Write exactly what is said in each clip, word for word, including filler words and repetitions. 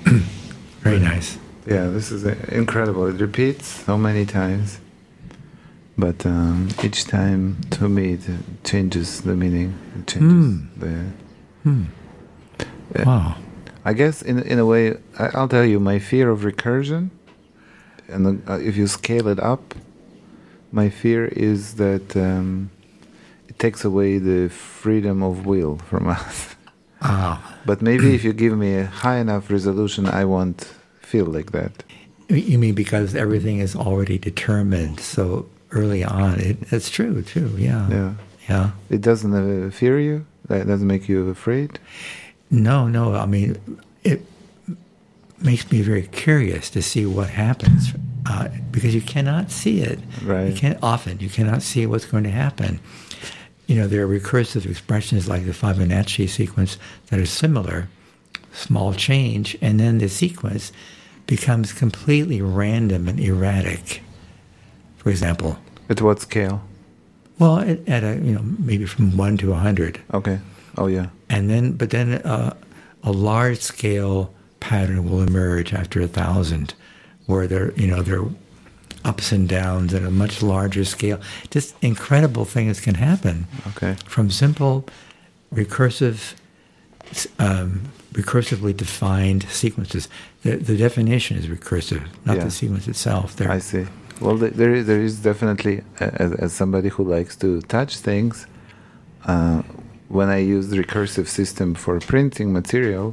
Very nice. Yeah, this is uh, incredible. It repeats so many times, but um, each time, to me, it changes the meaning. It changes Mm. the. Hmm. Uh, Wow. I guess in in a way, I, I'll tell you my fear of recursion, and uh, if you scale it up, my fear is that um, it takes away the freedom of will from us. Ah. But maybe if you give me a high enough resolution, I won't feel like that. You mean because everything is already determined so early on? It, it's true, too. Yeah. Yeah. Yeah. It doesn't uh, fear you? That doesn't make you afraid? No, no. I mean, it makes me very curious to see what happens uh, because you cannot see it. Right. You can't often. You cannot see what's going to happen. You know, there are recursive expressions like the Fibonacci sequence that are similar, small change, and then the sequence becomes completely random and erratic. For example, At what scale? well, at, at a you know maybe from one to a hundred, Okay. Oh, yeah. and then but then uh, a large scale pattern will emerge after a thousand, where there you know there are ups and downs at a much larger scale. Just incredible things can happen. Okay. From simple recursive, um, recursively defined sequences. The, the definition is recursive, not Yeah. the sequence itself. They're, I see. Well, th- there is, there is definitely, uh, as, as somebody who likes to touch things, uh, when I use the recursive system for printing material,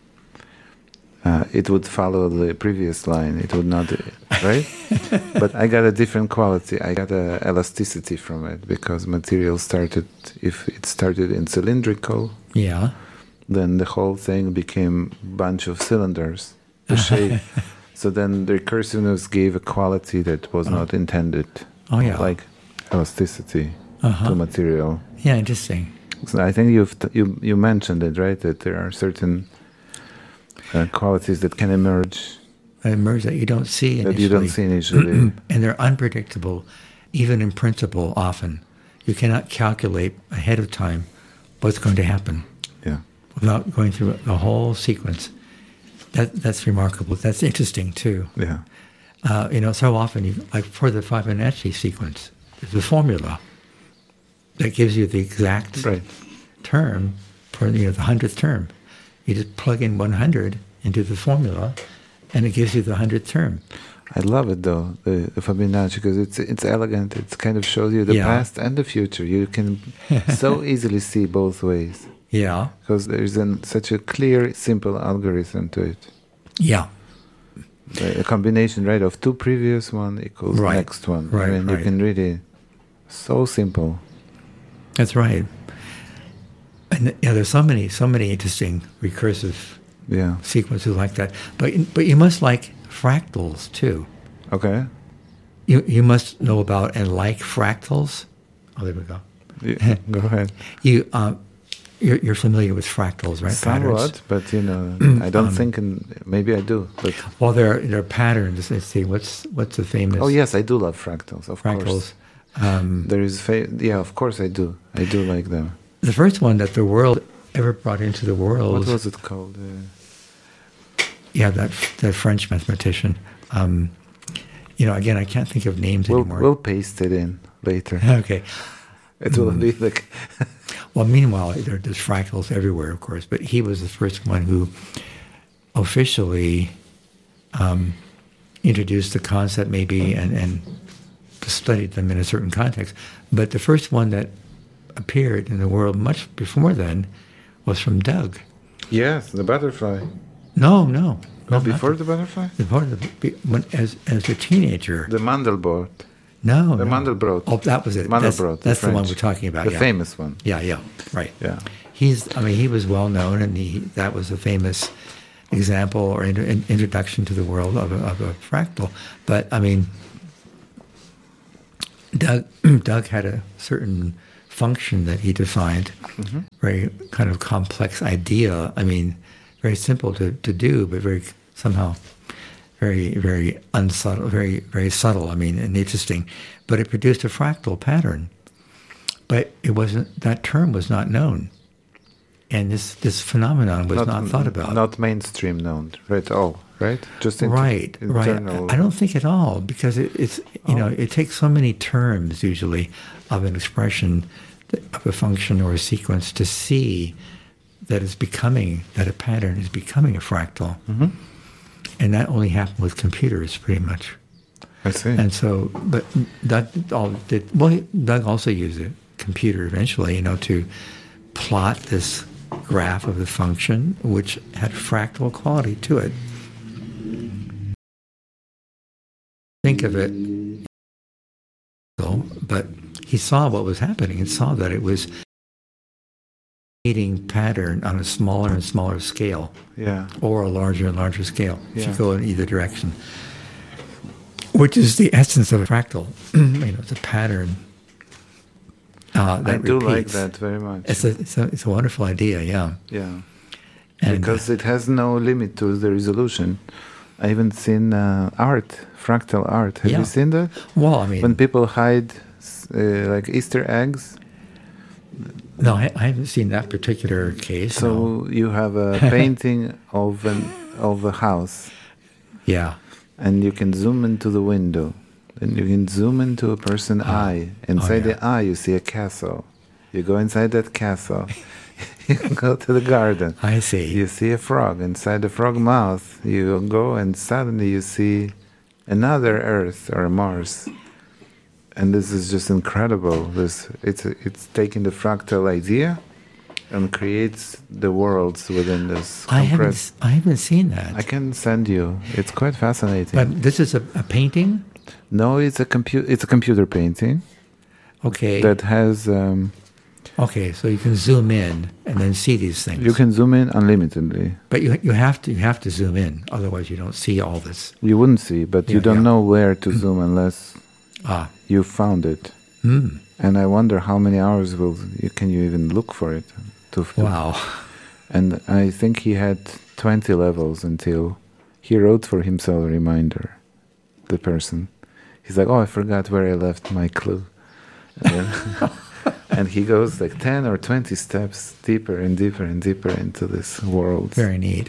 uh, it would follow the previous line. It would not, right? But I got a different quality. I got a elasticity from it because material started, if it started in cylindrical, yeah. then the whole thing became a bunch of cylinders. The shape. So then the recursiveness gave a quality that was Oh. not intended. Oh, yeah. Like elasticity Uh-huh. to material. Yeah, interesting. So I think you've t- you you mentioned it, right? That there are certain uh, qualities that can emerge It emerges that you don't see initially. that you don't see initially. And they're unpredictable, even in principle often. You cannot calculate ahead of time what's going to happen Yeah. without going through the whole sequence. That That's remarkable. That's interesting, too. Yeah. Uh, you know, so often, you, like for the Fibonacci sequence, there's a formula that gives you the exact Right. term for you know the hundredth term. You just plug in one hundred into the formula, and it gives you the hundredth term. I love it though, the, the Fibonacci, because it's it's elegant. It kind of shows you the Yeah. past and the future. You can so easily see both ways Yeah, because there's an, such a clear, simple algorithm to it. yeah, The- A combination, right, of two previous one equals Right. next one. Right, I mean, you right. can really, so simple. that's right. And yeah, there's so many, so many interesting recursive Yeah. sequences like that. But but you must like fractals too. Okay. You you must know about and like fractals. Oh, there we go. Yeah, go ahead. You um, you're, you're familiar with fractals, right? Somewhat, Patterns. but you know, I don't Um, think, in, maybe I do. But Well, there are, there are patterns. Let's see. What's what's the famous oh yes, I do love fractals. Of course, fractals? Um, there is. Fa- yeah, of course I do. I do like them. the first one that the world ever brought into the world. What was it called? Uh, Yeah, that that French mathematician. Um, you know, again, I can't think of names we'll anymore. we'll paste it in later. Okay. It will be like Well, meanwhile, there, there's fractals everywhere, of course, but he was the first one who officially um, introduced the concept, maybe, and, and studied them in a certain context. But the first one that appeared in the world much before then was from Doug. yes, the butterfly. No, no. No, no, not before the butterfly. the, before the, be- when, as, as a teenager. The Mandelbrot. no, The no. Mandelbrot. Oh, that was it. Mandelbrot. That's, that's the, one French. we're talking about. The yeah. famous one. Yeah, yeah, right. Yeah. He's, I mean, he was well known, and he that was a famous example or inter, in, introduction to the world of a, of a fractal. But I mean, Doug Doug had a certain function that he defined, Mm-hmm. very kind of complex idea. I mean, very simple to, to do, but very somehow very very unsubtle, very very subtle. I mean, and interesting. But it produced a fractal pattern. But it wasn't, that term was not known and this this phenomenon was not, not thought about. Not mainstream known at all, right? Just inter- right, internal. right. I don't think at all because it, it's you oh. know it takes so many terms usually of an expression of a function or a sequence to see that it's becoming that a pattern is becoming a fractal, mm-hmm. and that only happened with computers, pretty much. I see. And so, but Doug all did. Well, Doug also used a computer eventually, you know, to plot this graph of the function, which had fractal quality to it. Think of it, but he saw what was happening and saw that it was repeating pattern on a smaller and smaller scale, yeah, or a larger and larger scale. Yeah. If you go in either direction. Which is the essence of a fractal. You know, it's a pattern uh, that I do repeats. like that very much. It's a, it's a it's a wonderful idea, yeah. Yeah, and, because it has no limit to the resolution. I haven't seen uh, art, fractal art. Have yeah. you seen that? Well, I mean, when people hide uh, like Easter eggs. No, I, I haven't seen that particular case. So no. You have a painting of an of a house. Yeah. And you can zoom into the window. And you can zoom into a person's uh, eye. Inside oh, yeah. the eye, you see a castle. You go inside that castle. You go to the garden. I see. You see a frog. Inside the frog mouth, you go and suddenly you see another Earth or Mars. And this is just incredible. This it's it's taking the fractal idea and creates the worlds within this. I haven't, I haven't seen that. I can send you. It's quite fascinating. But this is a, a painting? No, it's a compu- It's a computer painting. Okay. That has. Um, okay, so you can zoom in and then see these things. You can zoom in unlimitedly. But you you have to you have to zoom in, otherwise you don't see all this. You wouldn't see, but yeah, you don't yeah. know where to zoom unless ah. you found it. Mm. And I wonder how many hours will you, can you even look for it? To, to, wow. And I think he had twenty levels until he wrote for himself a reminder, the person. He's like, oh, I forgot where I left my clue. And, then, and he goes like ten or twenty steps deeper and deeper and deeper into this world. Very neat.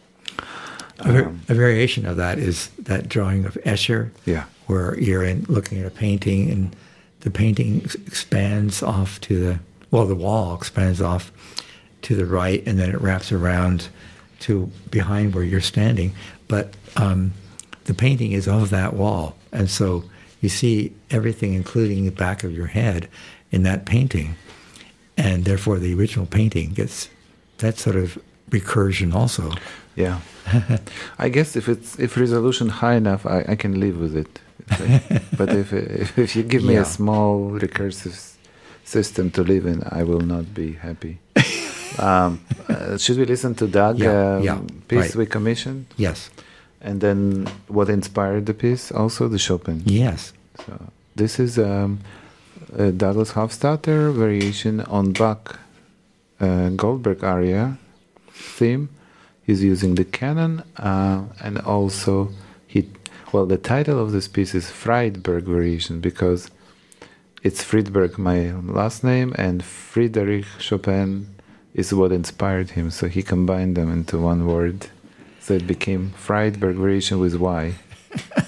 A, var- um, a variation of that is that drawing of Escher, yeah. where you're in, looking at a painting and the painting ex- expands off to the, well, the wall expands off to the right, and then it wraps around to behind where you're standing. But um, the painting is of that wall, and so you see everything, including the back of your head, in that painting, and therefore the original painting gets that sort of recursion also. Yeah, I guess if it's if resolution high enough, I, I can live with it. Like, but if, if if you give me yeah. a small recursive system to live in, I will not be happy. Um, uh, should we listen to Doug yeah, um, yeah, piece right. we commissioned? Yes. And then what inspired the piece? Also the Chopin. Yes. So this is um, a Douglas Hofstadter variation on Bach uh, Goldberg aria theme. He's using the canon uh, and also he. Well, the title of this piece is Friedberg variation because it's Friedberg, my last name, and Frédéric Chopin is what inspired him. So he combined them into one word. So it became Friedberg variation with Y.